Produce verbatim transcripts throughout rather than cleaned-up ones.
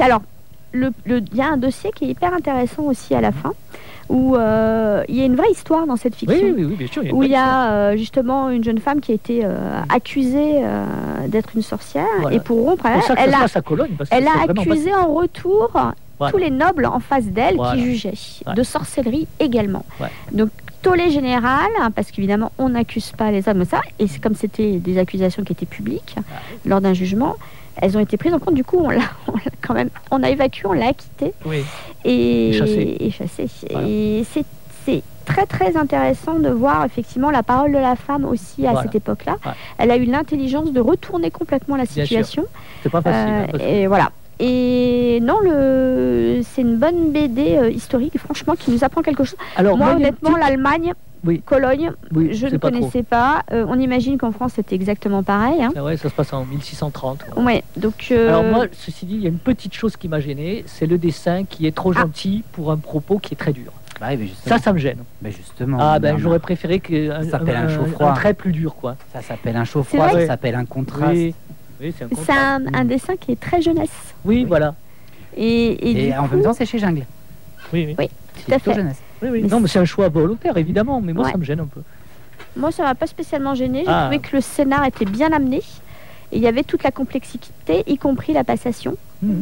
c'est alors, le, le, il y a un dossier qui est hyper intéressant aussi à la fin, où euh, il y a une vraie histoire dans cette fiction. Oui, oui, oui, bien sûr. Il y a où il y a euh, justement une jeune femme qui a été euh, accusée euh, d'être une sorcière. Voilà. Et pour rompre, elle, ça elle, a, à Cologne, parce elle a accusé en retour voilà. tous les nobles en face d'elle voilà. qui jugeaient ouais. de sorcellerie également. Ouais. Donc, tollé général, hein, parce qu'évidemment, on n'accuse pas les hommes de ça. Et c'est comme c'était des accusations qui étaient publiques ah, oui. lors d'un jugement. Elles ont été prises en compte, du coup, on l'a, on l'a quand même, on a évacué, on l'a acquitté oui. et, et chassé. Et, chassé. Voilà. Et c'est, c'est très très intéressant de voir effectivement la parole de la femme aussi à voilà. cette époque-là. Ouais. Elle a eu l'intelligence de retourner complètement la situation. C'est pas facile. Euh, hein, et voilà. Et non, le, c'est une bonne B D euh, historique, franchement, qui nous apprend quelque chose. Alors, moi, moi honnêtement, petite... l'Allemagne. Oui. Cologne, oui, je ne connaissais pas. pas. Euh, on imagine qu'en France, c'était exactement pareil. Hein. Ah ouais, ça se passe en mille six cent trente. Ouais. Ouais, donc, euh... Alors moi, ceci dit, il y a une petite chose qui m'a gêné, c'est le dessin qui est trop ah. gentil pour un propos qui est très dur. Bah oui, ça, ça me gêne. Mais justement. Ah ben, j'aurais préféré qu'un ça s'appelle un, un chaud-froid. Un trait plus dur, quoi. Ça s'appelle un chaud-froid, ça s'appelle un contraste. Oui, oui c'est un contraste. C'est un, un dessin qui est très jeunesse. Oui, oui. voilà. Et, et, et en coup... même temps, c'est chez Jungle. Oui, oui. Oui, tout à fait. Jeunesse. Oui, oui. Mais non, mais c'est un choix volontaire, évidemment, mais moi, ouais. ça me gêne un peu. Moi, ça m'a pas spécialement gêné. J'ai ah. trouvé que le scénar était bien amené. Et il y avait toute la complexité, y compris la passation mmh.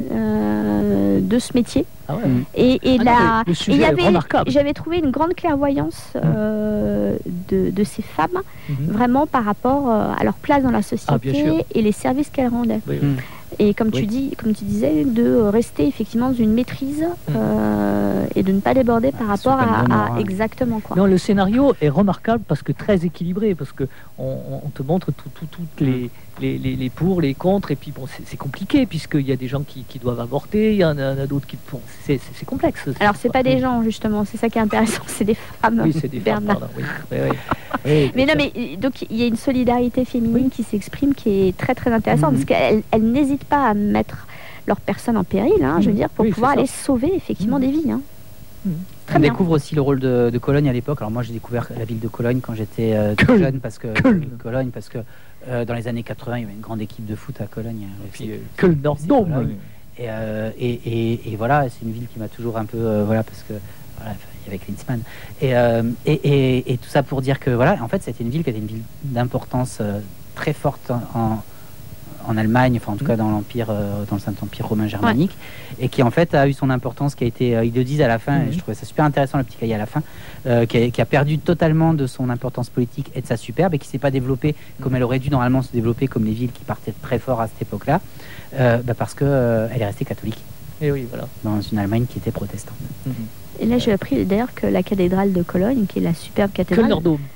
euh, de ce métier. Ah ouais. Et, et, ah la, non, le sujet et y avait, est remarquable. J'avais trouvé une grande clairvoyance euh, de, de ces femmes, mmh. vraiment par rapport euh, à leur place dans la société ah, et les services qu'elles rendaient. Oui, oui. Mmh. Et comme, oui. tu dis, comme tu disais, de rester effectivement dans une maîtrise mmh. euh, et de ne pas déborder par ah, rapport à, à exactement quoi. Non, le scénario est remarquable parce que très équilibré, parce que on, on te montre tout, tout, toutes les, les, les, les pour, les contre, et puis bon, c'est, c'est compliqué puisqu'il y a des gens qui, qui doivent avorter, il y en a, en a d'autres qui bon, c'est, c'est, c'est complexe. Alors c'est pas des gens justement, c'est ça qui est intéressant, c'est des femmes. Oui, c'est des femmes. Pardon, oui. Oui, oui. Oui, mais non, mais donc il y a une solidarité féminine oui. qui s'exprime, qui est très très intéressante, mmh. parce qu'elles elles n'hésitent pas à mettre leur personne en péril, hein, mmh. je veux dire, pour oui, pouvoir aller sauver effectivement mmh. des vies. Hein. Mmh. On bien. découvre aussi le rôle de, de Cologne à l'époque. Alors moi, j'ai découvert la ville de Cologne quand j'étais euh, jeune, parce que euh, Cologne, parce que euh, dans les années quatre-vingts, il y avait une grande équipe de foot à Cologne. Et puis Köln Nord-Dome. Et, euh, et, et, et voilà, c'est une ville qui m'a toujours un peu, euh, voilà, parce que voilà, il y avait Klinsmann. Et, euh, et, et, et tout ça pour dire que voilà, en fait, c'était une ville qui était une ville d'importance euh, très forte en, en Allemagne, enfin en tout mmh. cas dans l'empire, euh, dans le Saint-Empire romain germanique, ouais. et qui en fait a eu son importance, qui a été, euh, ils le disent à la fin, mmh. et je trouvais ça super intéressant le petit cahier à la fin, euh, qui, a, qui a perdu totalement de son importance politique et de sa superbe, et qui s'est pas développée comme mmh. elle aurait dû normalement se développer, comme les villes qui partaient très fort à cette époque-là, euh, bah parce que euh, elle est restée catholique. Et oui, voilà. Dans une Allemagne qui était protestante. Mmh. Et là, j'ai appris d'ailleurs que la cathédrale de Cologne, qui est la superbe cathédrale,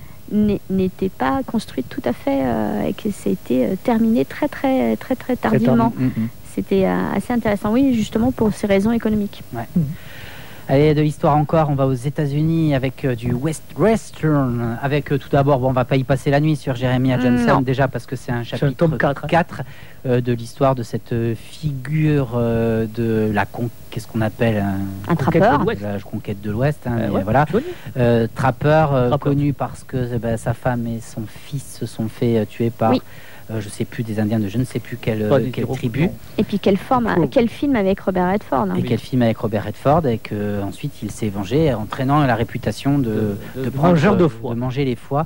n'était pas construite tout à fait euh, et que ça a été euh, terminé très très très très tardivement. Très tard. C'était euh, assez intéressant, oui, justement pour ces raisons économiques. Ouais. Mmh. Allez, de l'histoire encore, on va aux États-Unis avec euh, du West Western, avec euh, tout d'abord, bon, on va pas y passer la nuit sur Jeremiah Johnson, mmh, déjà parce que c'est un chapitre c'est un quatre, quatre euh, de l'histoire de cette euh, figure euh, de la con- qu'est-ce qu'on appelle un, un trappeur, de la conquête de l'Ouest, hein, euh, mais ouais, voilà, euh, trappeur, euh, connu parce que bah, sa femme et son fils se sont fait euh, tuer par. Oui. Euh, je sais plus, des Indiens de je ne sais plus quelle, euh, quelle tribu. Et puis quel, forme, hein, quel film avec Robert Redford. Hein. Et oui. quel film avec Robert Redford, et qu'ensuite il s'est vengé, entraînant la réputation de, de, de, de, prendre, de, foie. de manger les foies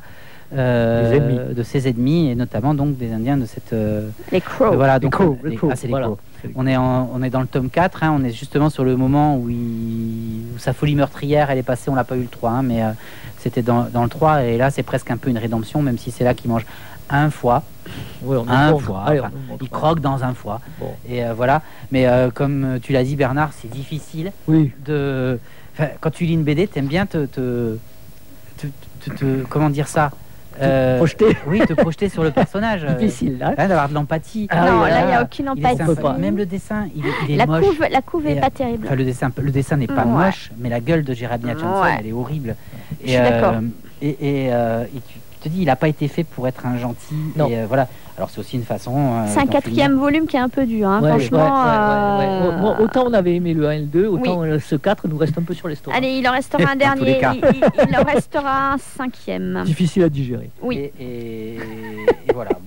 euh, de ses ennemis, et notamment donc des Indiens de cette... Euh, les Crows. Voilà, donc, les Crows. Les, les Crows. Ah, c'est les voilà. Crows. On est, en, on est dans le tome quatre, hein, on est justement sur le moment où, il, où sa folie meurtrière elle est passée, on l'a pas eu le trois, hein, mais euh, c'était dans, dans le trois, et là c'est presque un peu une rédemption, même si c'est là qu'il mange un foie, oui, on un bon, foie, allez, enfin, il croque dans un foie, bon. et euh, voilà, mais euh, comme tu l'as dit Bernard, c'est difficile oui. de... Quand tu lis une B D, t'aimes bien te... te, te, te, te comment dire ça Euh, projeter. Oui, te projeter sur le personnage. Difficile, là. Hein, d'avoir de l'empathie. Ah, non, là, il n'y a aucune empathie. Il même le dessin, il est, il est la moche. Couve, la couve n'est pas terrible. Enfin, le dessin, le dessin n'est pas ouais. moche, mais la gueule de Jeremiah Johnson, ouais. elle est horrible. Je suis euh, d'accord. Et, et, euh, et tu, tu te dis, il n'a pas été fait pour être un gentil. Non. Et euh, voilà. Alors c'est aussi une façon. Euh, c'est un quatrième finir. volume qui est un peu dur, hein, ouais, franchement. Ouais, ouais, ouais, ouais. Euh... Bon, autant on avait aimé le un et le deux, autant oui. ce quatre nous reste un peu sur l'estomac. Allez, il en restera un dernier. il, il, il en restera un cinquième. Difficile à digérer. Oui. Et, et, et voilà. Bon.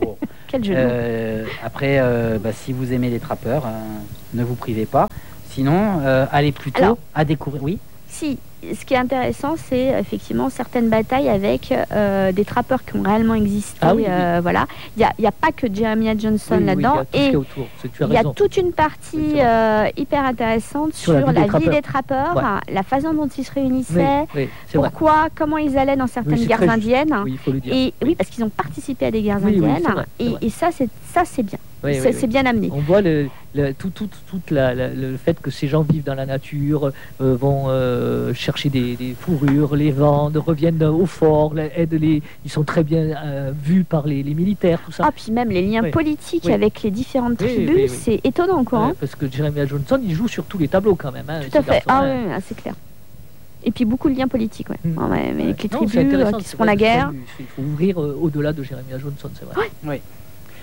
Quel jeu euh, Après, euh, bah, si vous aimez les trappeurs, euh, ne vous privez pas. Sinon, euh, allez plutôt Alors, à découvrir. Oui. Si, ce qui est intéressant, c'est effectivement certaines batailles avec euh, des trappeurs qui ont réellement existé. Ah oui, euh, oui. Voilà. Il n'y a, a pas que Jeremiah Johnson oui, là-dedans. Oui, et il y a toute une partie oui, euh, hyper intéressante sur, sur la, vie, la des vie des trappeurs, ouais. la façon dont ils se réunissaient, oui, oui, pourquoi, vrai. comment ils allaient dans certaines guerres indiennes. Oui, il faut le dire. Et oui, parce qu'ils ont participé à des guerres oui, indiennes. Oui, vrai, et, et ça, c'est ça, c'est bien. Oui, c'est oui, oui. bien amené. On voit le, le, tout, tout, tout la, la, le fait que ces gens vivent dans la nature, euh, vont euh, chercher des, des fourrures, les vendent, reviennent au fort, aident les, ils sont très bien euh, vus par les, les militaires, tout ça. Ah, puis même les liens oui. politiques oui. avec les différentes tribus, oui, oui, oui. c'est étonnant, quoi. Ouais, hein. Parce que Jeremiah Johnson, il joue sur tous les tableaux quand même. Hein, tout à fait, ah, oui, c'est clair. Et puis beaucoup de liens politiques, ouais. Mmh. ouais mais avec les tribus non, qui se font la guerre. Il faut ouvrir euh, au-delà de Jeremiah Johnson, c'est vrai. Oui. oui.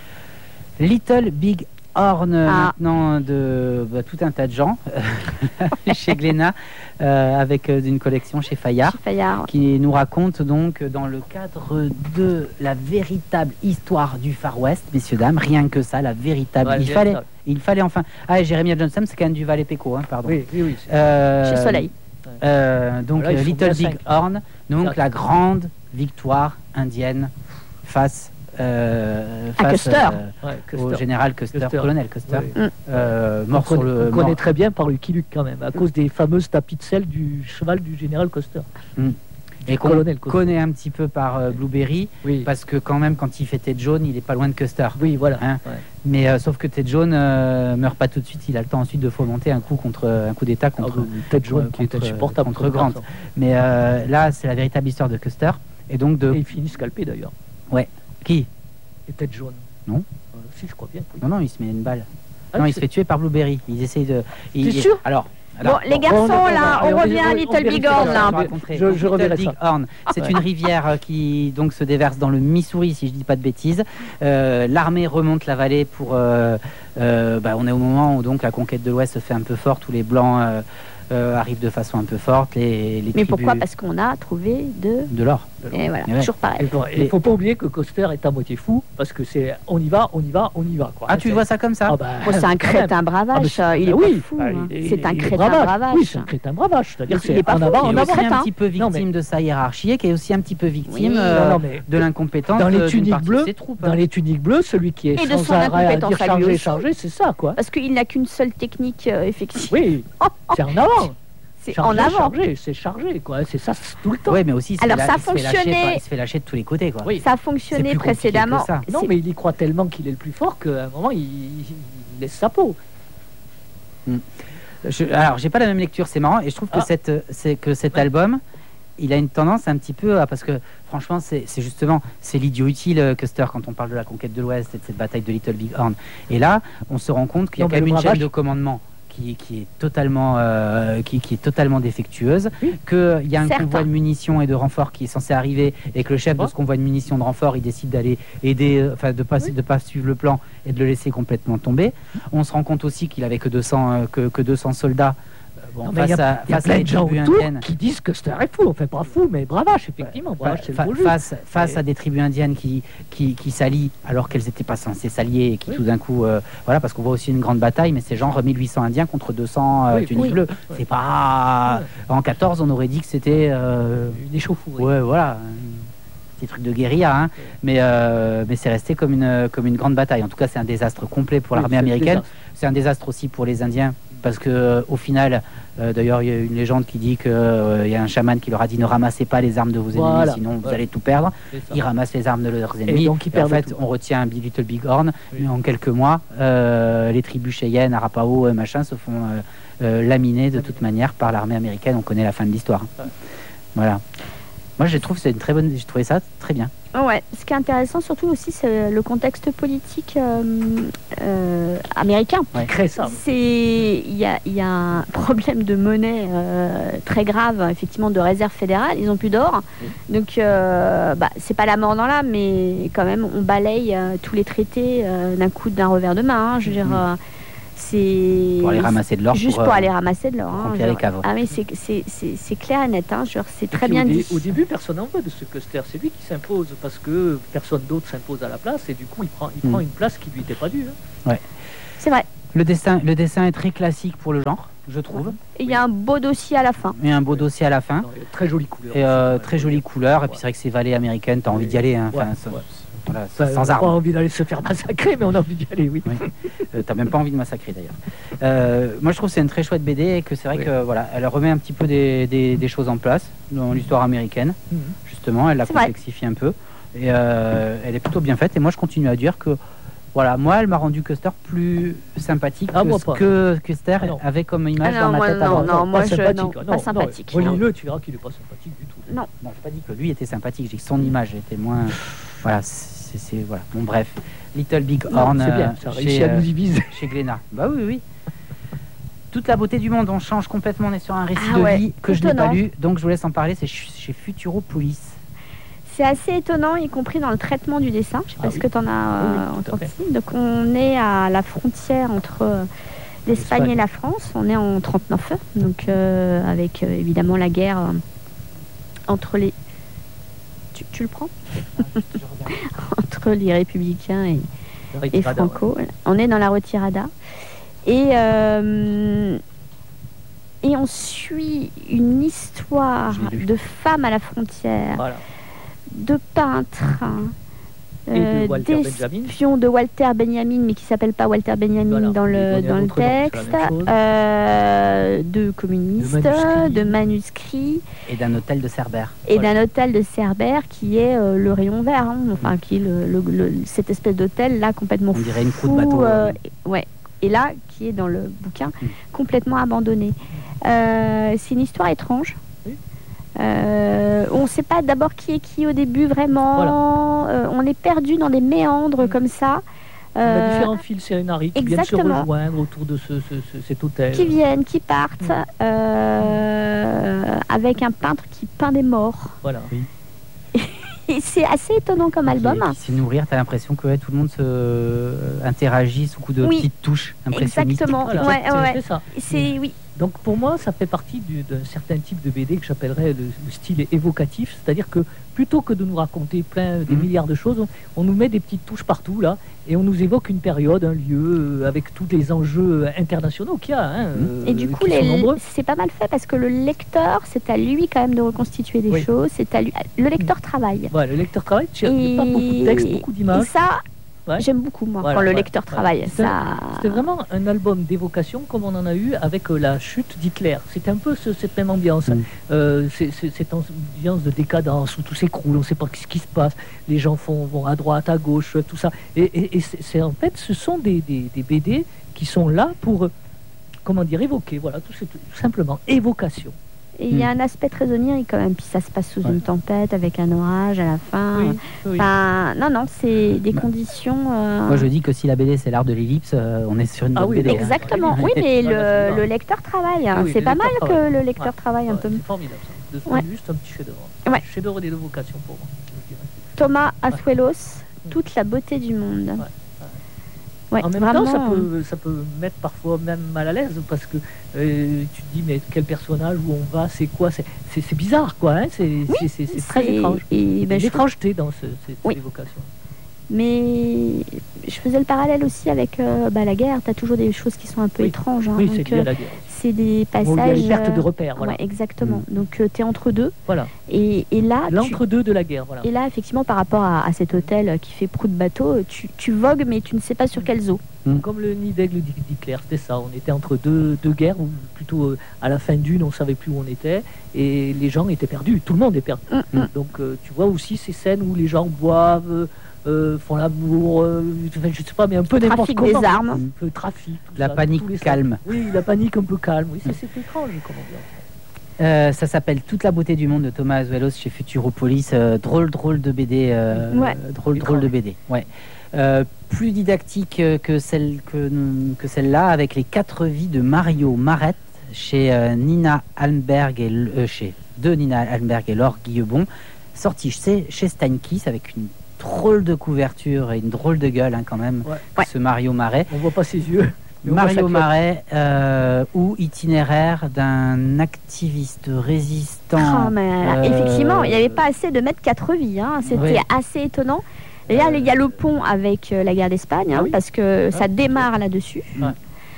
Little Big Horn, ah. maintenant, de bah, tout un tas de gens chez Glénat, euh, avec euh, une collection chez Fayard, chez Fayard ouais. qui nous raconte donc dans le cadre de la véritable histoire du Far West, messieurs, dames, rien que ça, la véritable. Ouais, il, fallait, il fallait enfin. Ah, Jeremiah Johnson, c'est quand même du Valais-Péco, hein, pardon. Oui, oui, oui. Euh, chez Soleil. Euh, donc voilà, Little Big Horn, donc la grande victoire indienne face. Euh, face, à Custer. Euh, ouais, Custer. Au général Custer, Custer. colonel Custer, oui. euh, mort on sur le. On connaît très bien par Lucky Luke quand même, à cause des fameuses tapis de sel du cheval du général Custer. Mm. Et qu'on connaît un petit peu par euh, Blueberry, oui. parce que quand même quand il fait Ted Jaune, il est pas loin de Custer. Oui, voilà. Hein ouais. Mais euh, sauf que Ted Jaune euh, meurt pas tout de suite, il a le temps ensuite de fomenter un coup contre un coup d'État contre ah, Ted Jaune qui est insupportable contre Grant. Mais euh, là, c'est la véritable histoire de Custer et donc de. Et il finit scalpé d'ailleurs. Ouais. Qui? Et Ted Jaune. Non. Euh, si, je crois bien. Oui. Non, non, il se met une balle. Ah, non, il se fait tuer par Blueberry. Ils essayent de. T'es sûr? Alors. Alors, bon, les garçons, on, là, on, on revient à Little Big Horn. Là. Je, je Little Big Horn, c'est ouais. une rivière qui donc se déverse dans le Missouri, si je dis pas de bêtises. Euh, L'armée remonte la vallée pour. Euh, euh, bah, on est au moment où donc la conquête de l'Ouest se fait un peu forte, où les blancs euh, euh, arrivent de façon un peu forte. Les, les Mais tribus... pourquoi? Parce qu'on a trouvé de. De l'or. Et voilà, ouais. toujours pareil. Il ne faut pas oublier que Custer est à moitié fou, parce que c'est on y va, on y va, on y va. Quoi. Ah, tu vois ça comme ça? Ah bah, oh, c'est un crétin bravache. Ah, il est oui, fou. Bah, hein. il est, c'est un il crétin bravage. bravache. Oui, c'est un crétin bravache. C'est-à-dire qu'il est en avant, en avant. Il est un petit peu victime mais... de sa hiérarchie, et qui est aussi un petit peu victime oui, euh, non, non, de l'incompétence dans les tuniques bleues. Troupes, dans les tuniques bleues, celui qui est sans arrêt à dire charger, charger, c'est ça, quoi. Parce qu'il n'a qu'une seule technique effective. Oui, c'est en avant. C'est en avant. C'est chargé, quoi. C'est ça tout le temps. Oui, mais aussi, alors ça il fonctionnait. Il se fait lâcher de tous les côtés, quoi. Oui. Ça a fonctionné précédemment. Non, mais il y croit tellement qu'il est le plus fort qu'à un moment, il, il laisse sa peau. Hmm. Je, alors, j'ai pas la même lecture, c'est marrant, et je trouve que ah. cette, c'est que cet ouais. album, il a une tendance un petit peu à, parce que franchement, c'est justement, c'est l'idiot utile, Custer, quand on parle de la conquête de l'Ouest et de cette bataille de Little Big Horn. Et là, on se rend compte qu'il y a non, quand même une chaîne de commandement. Qui, qui est totalement euh, qui, qui est totalement défectueuse, oui. qu'il y a un Certes. convoi de munitions et de renforts qui est censé arriver et que le chef oh. de ce convoi de munitions de renforts il décide d'aller aider, enfin de pas oui. de pas suivre le plan et de le laisser complètement tomber. On se rend compte aussi qu'il avait que deux cents euh, que, que deux cents soldats. Bon, face y a, à, y a face plein de gens autour qui disent que Custer est fou, enfin pas fou, mais bravache, effectivement. Bravache, fa fa face face et... à des tribus indiennes qui, qui, qui s'allient alors qu'elles n'étaient pas censées s'allier et qui oui. tout d'un coup, euh, voilà, parce qu'on voit aussi une grande bataille, mais c'est genre mille huit cents Indiens contre deux cents euh, oui, tuniques oui. bleues. Oui. C'est pas. Oui. En quatorze, on aurait dit que c'était. Euh... Une échauffourée. Ouais, voilà. Un petit truc de guérilla, hein. oui. mais, euh, mais c'est resté comme une, comme une grande bataille. En tout cas, c'est un désastre complet pour oui, l'armée américaine. C'est un désastre aussi pour les Indiens. Parce que euh, au final, euh, d'ailleurs, il y a une légende qui dit qu'il euh, y a un chaman qui leur a dit ne ramassez pas les armes de vos ennemis, voilà. sinon vous voilà. allez tout perdre. Ils ramassent les armes de leurs ennemis. Et, donc, et en fait, tout. on retient un Little Big Horn, oui. mais en quelques mois, euh, les tribus Cheyenne, Arapaho, machin, se font euh, euh, laminer de toute manière par l'armée américaine. On connaît la fin de l'histoire. Ouais. Voilà. Moi, je trouve c'est une très bonne. J'ai trouvé ça très bien. Ouais. Ce qui est intéressant, surtout aussi, c'est le contexte politique euh, euh, américain. Ouais. Crée ça. C'est il y a il y a un problème de monnaie euh, très grave, effectivement, de réserve fédérale. Ils ont plus d'or, oui. donc euh, bah, c'est pas la mort dans l'âme, mais quand même, on balaye euh, tous les traités euh, d'un coup d'un revers de main. Hein, je veux dire. Euh, C'est pour aller ramasser de l'or. Juste pour, pour aller ramasser de l'or. Hein, remplir les caves. Ah mais c'est, c'est, c'est, c'est clair et net. Hein, genre, c'est très puis bien au dit. Dé, au début, personne n'en veut de ce Custer. C'est lui qui s'impose parce que personne d'autre s'impose à la place et du coup, il prend, il mmh. prend une place qui lui était pas due. Hein. Ouais. C'est vrai. Le dessin, le dessin est très classique pour le genre, je trouve. Et il y a un beau dossier à la fin. Il y a un beau dossier à la fin. Non, très jolie couleur. Et euh, très jolie couleur. Et puis c'est vrai que c'est vallée américaine, t'as envie d'y aller. Hein. Enfin, ouais, ouais. Voilà, enfin, sans armes. On n'a pas envie d'aller se faire massacrer, mais on a envie d'y aller, oui. oui. Euh, t'as même pas envie de massacrer d'ailleurs. Euh, moi je trouve que c'est une très chouette B D et que c'est vrai oui. que voilà, elle remet un petit peu des, des, des choses en place dans l'histoire américaine. Mm-hmm. Justement, elle la complexifie un peu. Et euh, elle est plutôt bien faite. Et moi je continue à dire que voilà, moi elle m'a rendu Custer plus sympathique ah, que ce que Custer ah, avait comme image ah, non, dans ma moi, tête non, avant. Non, non, moi je non, non, pas sympathique. Relis-le, tu verras qu'il n'est pas sympathique du tout. Non. Non, je n'ai pas dit que lui était sympathique, j'ai dit que son image était moins. Voilà, c'est, c'est voilà. Bon bref, Little Big Horn. C'est bien, ça a réussi à nous diviser. Chez Glénat. Bah oui, oui. Toute la beauté du monde, on change complètement, on est sur un récit ah, de ouais, vie que étonnant. je n'ai pas lu, donc je vous laisse en parler, c'est chez Futuropolis. C'est assez étonnant, y compris dans le traitement du dessin. Je ne sais pas ah, ce oui. que tu en as euh, oui, entendu. Donc on est à la frontière entre euh, l'Espagne L'Espagne. et la France. On est en trente-neuf, donc euh, avec euh, évidemment la guerre euh, entre les... Tu, tu le prends entre les républicains et, et Franco. Ouais. On est dans la retirada. Et, euh, et on suit une histoire de femmes à la frontière. Voilà. De peintres, euh, d'espions de Walter Benjamin, mais qui ne s'appelle pas Walter Benjamin voilà. dans le, dans le texte, euh, de communistes, de manuscrits. de manuscrits. Et d'un hôtel de Cerbère. Et voilà. d'un hôtel de Cerbère qui est euh, le rayon vert, hein, enfin mmh. qui est le, le, le, cette espèce d'hôtel là complètement On fou. On dirait une croûte de bateau. Euh, ouais. Et là, qui est dans le bouquin, mmh. complètement abandonné. Euh, c'est une histoire étrange. Euh, on ne sait pas d'abord qui est qui au début vraiment. Voilà. Euh, on est perdu dans des méandres mmh. comme ça. Euh, on a différents fils scénarii qui exactement. viennent se rejoindre autour de ce, ce, ce, cet hôtel. Qui viennent, qui partent, mmh. euh, avec un peintre qui peint des morts. Voilà. Oui. Et c'est assez étonnant comme album. Qui, qui sait nourrir, tu as l'impression que ouais, tout le monde se euh, interagit sous coup de oui. petites touches impressionnistes. Exactement. Voilà. Ouais, c'est, ouais. c'est ça. C'est, oui. Donc pour moi, ça fait partie du, d'un certain type de B D que j'appellerais le, le style évocatif, c'est-à-dire que plutôt que de nous raconter plein des mmh. milliards de choses, on, on nous met des petites touches partout là, et on nous évoque une période, un lieu, euh, avec tous les enjeux internationaux qu'il y a. Hein, euh, et du coup, les, c'est pas mal fait parce que le lecteur, c'est à lui quand même de reconstituer des oui. choses. C'est à lui. Le lecteur travaille. Ouais, le lecteur travaille. Il n'y a pas beaucoup de texte, beaucoup d'images. Et ça. Ouais. J'aime beaucoup, moi, voilà, quand le ouais, lecteur ouais. travaille. C'était, ça... c'était vraiment un album d'évocation comme on en a eu avec euh, la chute d'Hitler. C'était un peu ce, cette même ambiance. Mm. Euh, c'est, c'est, cette ambiance de décadence où tout s'écroule, on ne sait pas ce qui se passe. Les gens font, vont à droite, à gauche, tout ça. Et, et, et c'est, c'est, en fait, ce sont des, des, des B D qui sont là pour, comment dire, évoquer. Voilà, tout, c'est, tout simplement évocation. Et il mmh. y a un aspect très onirique quand même, puis ça se passe sous ouais. une tempête avec un orage à la fin. Oui, oui. Enfin, non, non, c'est des bah. conditions. Euh... Moi, je dis que si la B D c'est l'art de l'ellipse, euh, on est sur une ah bonne oui, B D. Exactement. Hein. Oui, mais le, le lecteur travaille. Hein. Oui, c'est pas mal travaille. que le lecteur ouais. travaille un ouais, peu. C'est formidable. Ça. De ouais. juste un petit chef-d'œuvre. Ouais. Chef-d'œuvre des vocations pour moi. Thomas Azuelos, ouais. toute la beauté du monde. Ouais. Ouais, en même vraiment, temps, ça peut, ça peut mettre parfois même mal à l'aise parce que euh, tu te dis mais quel personnage, où on va, c'est quoi, c'est, c'est, c'est bizarre quoi, hein, c'est, oui, c'est, c'est, c'est très étrange. Et ben, l'étrangeté dans ce, cette oui. évocation. Mais je faisais le parallèle aussi avec euh, bah, la guerre. Tu as toujours des choses qui sont un peu oui. étranges. Hein, oui, donc, c'est lié à la guerre. C'est des passages. Bon, il y a une perte de repères. Voilà. Ouais, exactement. Mmh. Donc euh, tu es entre deux. Voilà. Et, et là. L'entre-deux de la guerre. Voilà. Et là, effectivement, par rapport à, à cet hôtel qui fait proue de bateau, tu, tu vogues, mais tu ne sais pas sur quelles eaux. Mmh. Comme le nid d'aigle d'Hitler, c'était ça. On était entre deux, deux guerres, ou plutôt euh, à la fin d'une, on ne savait plus où on était. Et les gens étaient perdus. Tout le monde est perdu. Mmh. Donc euh, tu vois aussi ces scènes où les gens boivent. Euh, font l'amour, euh, je sais pas, mais un peu n'importe comment. Trafic des armes. Un peu trafic. La ça, panique calme. Oui, la panique un peu calme. Oui, c'est, c'est étrange, comment dire. Euh, ça s'appelle Toute la beauté du monde de Thomas Azuelos chez Futuropolis. Euh, drôle, drôle de B D. Euh, ouais. Drôle, drôle de B D. Ouais. Euh, plus didactique que, celle, que, que celle-là, avec les quatre vies de Mario Marette chez euh, Nina Almberg et euh, chez de Nina Almberg et Laure Guillebon, sorti chez, chez Steinkiss avec une drôle de couverture et une drôle de gueule hein, quand même, ouais. ce Mario Marais. On voit pas ses yeux. Mario Marais euh, ou itinéraire d'un activiste résistant. Oh, mais, euh, effectivement, il n'y avait pas assez de mettre quatre vies. Hein. C'était oui. assez étonnant. Et là, il y a le pont avec euh, la guerre d'Espagne, hein, ah oui. parce que ah, ça démarre okay. là-dessus. Ouais.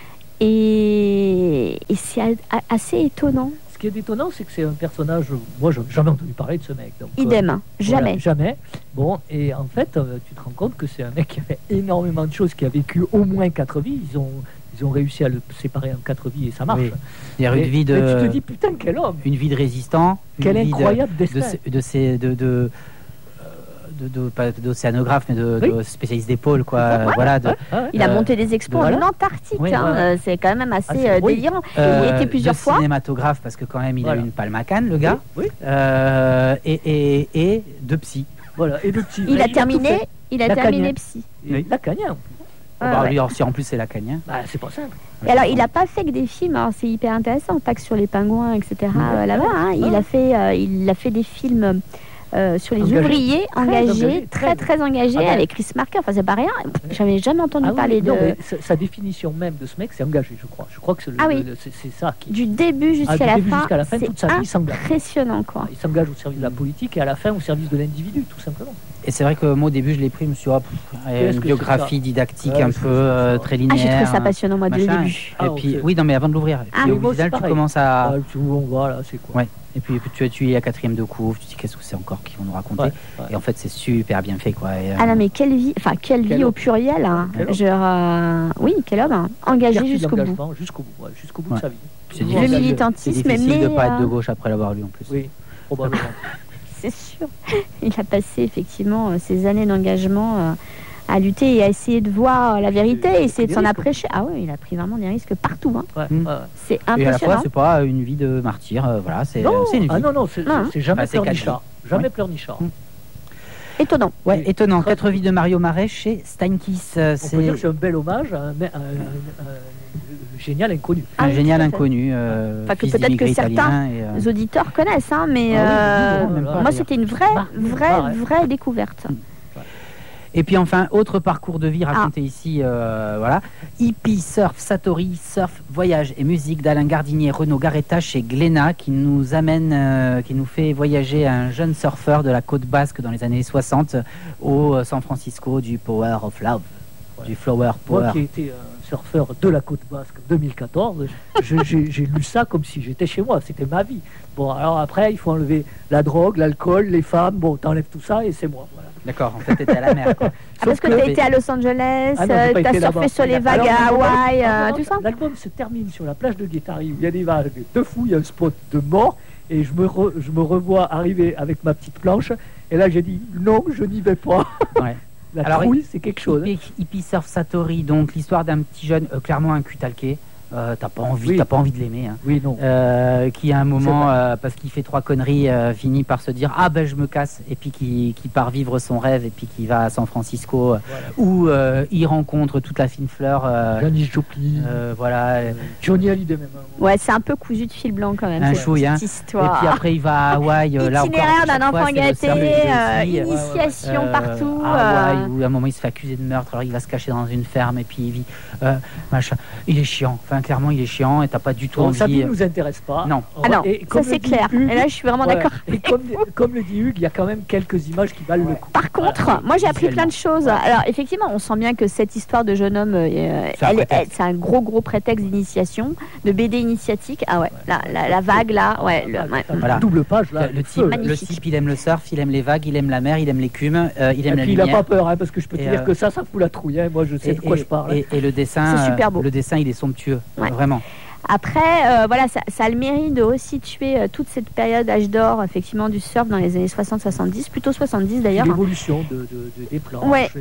Et, et c'est a, assez étonnant. Ce qui est étonnant, c'est que c'est un personnage. Moi, je n'ai jamais entendu parler de ce mec. Donc, Idem, euh, jamais. Voilà, jamais. Bon, et en fait, euh, tu te rends compte que c'est un mec qui a fait énormément de choses, qui a vécu au moins quatre vies. Ils ont. Ils ont réussi à le séparer en quatre vies et ça marche. Oui. Il y a une vie de. Mais tu te dis putain quel homme. Une vie de résistant. Quel incroyable de, destin. De, de ces de, de, de, de pas d'océanographe mais de, oui. de spécialiste d'épaule quoi. Ouais, voilà. De, ouais, ouais. Il euh, a monté des expos en Antarctique. Oui, hein. ouais. C'est quand même assez ah, délirant. Euh, il a été plusieurs de fois. Cinématographe parce que quand même il voilà. a eu une palme à Cannes le gars. Oui. oui. Euh, et, et et de psy. Voilà et de psy. Il, il a terminé. Il a terminé psy. Lacanien. Ah, bah, ouais. lui, si en plus c'est lacanien. Bah, c'est pas simple. Et alors, il n'a pas fait que des films, alors c'est hyper intéressant, pas que sur les pingouins, et cetera. Ouais. Euh, là-bas, hein. il, a fait, euh, il a fait des films euh, sur les engagé. ouvriers très engagés, engagé, très très, très engagés, ah, avec Chris Marker. Enfin, c'est pas rien. J'avais jamais entendu ah, parler oui, de. Non, mais sa définition même de ce mec, c'est engagé, je crois. Je crois que c'est, ah, oui. ça qui. Du début jusqu'à ah, la début fin. Jusqu'à la fin, toute sa vie, il s'engage. Impressionnant, quoi. Il s'engage au service de la politique et à la fin au service de l'individu, tout simplement. Et c'est vrai que moi au début je l'ai pris, je me suis dit, oh, pff, une biographie didactique ouais, un peu euh, très linéaire. Ah, j'ai trouvé ça passionnant moi dès le début. Ah, et puis okay. oui, non mais avant de l'ouvrir. Et puis ah, au final tu commences à. Ah, tu voilà, c'est quoi. Ouais. Et puis, puis tu, tu es à quatrième de couvre, tu te dis qu'est-ce que c'est encore qu'ils vont nous raconter. Ouais, ouais. Et en fait c'est super bien fait quoi. Et, euh... Ah non mais quelle vie, enfin quelle, quelle vie homme. Au pluriel. Hein. Genre, euh... oui, quel homme, hein. Engagé jusqu'au bout. Jusqu'au bout, ouais, jusqu'au bout ouais. de sa vie. C'est le militantisme, c'est difficile de ne pas être de gauche après l'avoir lu en plus. Oui, probablement. C'est sûr. Il a passé effectivement ces années d'engagement à lutter et à essayer de voir la vérité et essayer de s'en approcher. Ah oui, il a pris vraiment des risques partout. Hein. Ouais, mmh. ouais. C'est impressionnant. Et à la fois, c'est pas une vie de martyr. Euh, voilà, c'est, non. c'est une vie. Ah non, non, c'est, non. c'est jamais enfin, pleurnichard. Jamais ouais. pleurnichard. Mmh. Étonnant. Ouais, oui. étonnant. Très... Quatre vies de Mario Marais chez Steinkiss. On c'est... peut dire que c'est un bel hommage à un, un, un, un génial inconnu. Un ah, génial inconnu. Euh, enfin, que peut-être que certains et, euh... auditeurs connaissent, hein, mais ah, euh, oui, non, moi c'était une vraie, vraie, vraie découverte. Et puis enfin, autre parcours de vie raconté ah. ici, euh, voilà. Hippie, surf, Satori, surf, voyage et musique d'Alain Gardinier, Renaud Garetta chez Glénat, qui nous amène, euh, qui nous fait voyager un jeune surfeur de la côte basque dans les années soixante au San Francisco du Power of Love, ouais. du Flower Power. Moi qui ai été un surfeur de la côte basque deux mille quatorze, je, j'ai, j'ai lu ça comme si j'étais chez moi, c'était ma vie. Bon, alors après, il faut enlever la drogue, l'alcool, les femmes, bon, t'enlèves tout ça et c'est moi, voilà. D'accord, en fait, t'étais à la mer, quoi. Ah, parce que, que t'as été à Los Angeles, ah non, t'as surfé là-bas. Sur les vagues alors, à Hawaï, euh, tout ça. L'album se termine sur la plage de Guétari où il y a des vagues de fous, il y a un spot de mort, et je me, re, je me revois arriver avec ma petite planche, et là j'ai dit non, je n'y vais pas. Ouais. La alors, trouille, c'est quelque chose. Hippie, hippie Surf Satori, donc l'histoire d'un petit jeune, euh, clairement un cul talqué. Euh, t'as pas envie, oui. t'as pas envie de l'aimer, hein. Oui, non. Euh, qui à un moment, euh, parce qu'il fait trois conneries, euh, finit par se dire ah ben je me casse, et puis qui, qui part vivre son rêve, et puis qui va à San Francisco, voilà. où euh, il rencontre toute la fine fleur. Euh, Janis Joplin. Euh, voilà. Euh, Johnny Hallyday même. Ouais, c'est un peu cousu de fil blanc quand même. Un chouille, hein. Histoire. Et puis après il va à Hawaï. Itinéraire là, d'un enfant gâté, euh, initiation euh, partout. À Hawaï, où à un moment il se fait accuser de meurtre, alors il va se cacher dans une ferme, et puis il vit euh, machin. Il est chiant. Enfin clairement il est chiant et t'as pas du tout bon, envie. Sa vie nous intéresse pas. Non. Ah non, et ça c'est clair. Hugues, et là je suis vraiment voilà. d'accord. Et comme, comme le dit Hugues, il y a quand même quelques images qui valent ouais. le coup. Par contre, voilà. moi j'ai appris plein de choses. Alors effectivement, on sent bien que cette histoire de jeune homme, euh, c'est, elle, elle, c'est un gros gros prétexte d'initiation, de B D initiatique. Ah ouais, ouais. La, la, la vague là, ouais. Le, ouais. Voilà. Double page là. Le, le, type, le type, il aime le surf, il aime les vagues, il aime la mer, il aime l'écume, euh, il aime et la puis lumière. Il a pas peur, hein, parce que je peux te dire que ça, ça fout la trouille. Moi je sais de quoi je parle. Et le dessin, c'est super beau. Le dessin, il est somptueux, vraiment. Après, euh, voilà, ça, ça a le mérite de resituer euh, toute cette période âge d'or, effectivement, du surf dans les années soixante soixante-dix, plutôt soixante-dix d'ailleurs. L'évolution de, de, de, des planches. Ouais,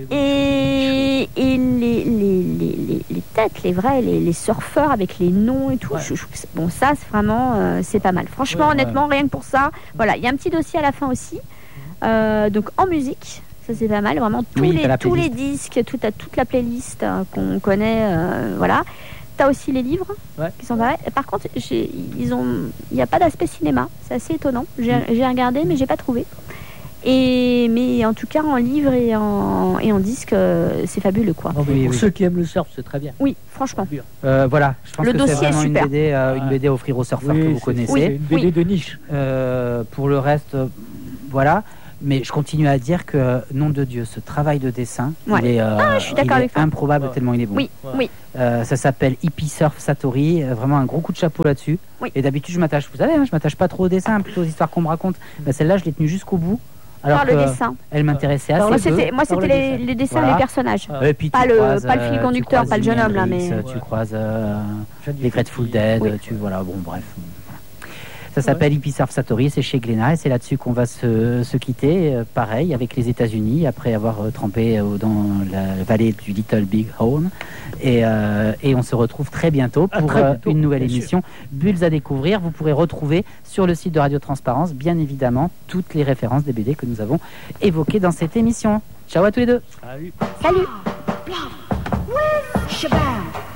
et, et les, les, les, les, les têtes, les vrais, les, les surfeurs avec les noms et tout. Ouais. Je, je, bon, ça, c'est vraiment, euh, c'est pas mal. Franchement, ouais, honnêtement, ouais. rien que pour ça. Voilà, il y a un petit dossier à la fin aussi. Euh, donc, en musique. Ça c'est pas mal, vraiment tous, oui, les, tous les disques, toute, toute la playlist euh, qu'on connaît, euh, voilà. T'as aussi les livres ouais. qui sont pareils. Par contre, j'ai, ils ont, il n'y a pas d'aspect cinéma, c'est assez étonnant. J'ai, mmh. j'ai regardé, mais j'ai pas trouvé. Et, mais en tout cas, en livre et en, et en disque, euh, c'est fabuleux, quoi. Oh, oui, pour oui. ceux qui aiment le surf, c'est très bien. Oui, franchement. Euh, voilà, je pense Le que dossier c'est vraiment est une super. B D, euh, une Ouais. B D à offrir aux surfeurs Oui, que vous c'est- connaissez. C'est une B D Oui. de niche. Euh, pour le reste, euh, voilà. Mais je continue à dire que, nom de Dieu, ce travail de dessin, Ouais. il est, euh, Ah, je suis d'accord il est avec toi. improbable Ouais. tellement il est bon. Oui, Ouais. oui. Euh, ça s'appelle Hippie Surf Satori. euh, Vraiment un gros coup de chapeau là-dessus. Oui. Et d'habitude, je m'attache, vous savez, hein, je m'attache pas trop au dessin, plutôt aux histoires qu'on me raconte. Bah, celle-là, je l'ai tenue jusqu'au bout. Alors Par le que dessin. elle m'intéressait Par assez Moi, le peu. c'était, moi, par c'était le les, dessin. les dessins, Voilà. les personnages. Ah. Et puis, tu Pas le- croises, pas le fil euh, tu conducteur, croises pas le jeune Jimi homme, là, Hendrix, mais- euh, Tu Ouais. croises euh, Johnny les Grateful Depp. Dead, Oui. tu voilà, bon, bref. Ça s'appelle Hippie Surf Satori, c'est chez Glénat et c'est là-dessus qu'on va se, se quitter, euh, pareil, avec les États-Unis, après avoir euh, trempé euh, dans la vallée du Little Big Horn. Et, euh, et on se retrouve très bientôt À pour très euh, bientôt, une nouvelle bien sûr. émission Bulles à découvrir. Vous pourrez retrouver sur le site de Radio Transparence, bien évidemment, toutes les références des B D que nous avons évoquées dans cette émission. Ciao à tous les deux. Salut. Salut! Shabam!